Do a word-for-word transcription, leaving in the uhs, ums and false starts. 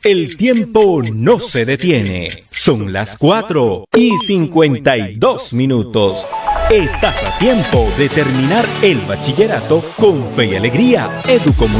El tiempo no se detiene. Son las cuatro y cincuenta y dos minutos. Estás a tiempo de terminar el bachillerato con fe y alegría. Educomunicación.